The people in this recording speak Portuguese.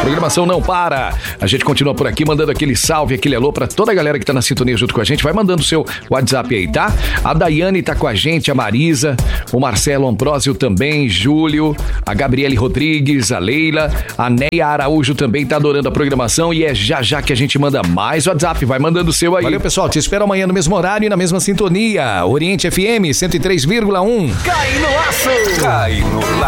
Programação não para. A gente continua por aqui, mandando aquele salve, aquele alô pra toda a galera que tá na sintonia junto com a gente. Vai mandando o seu WhatsApp aí, tá? A Daiane tá com a gente, a Marisa, o Marcelo Ambrósio também, Júlio, a Gabriele Rodrigues, a Leila, a Neia Araújo também tá adorando a programação e é já que a gente manda mais WhatsApp. Vai mandando o seu aí. Valeu, pessoal. Te espero amanhã no mesmo horário e na mesma sintonia. Oriente FM 103,1. Cai no laço! Cai no laço!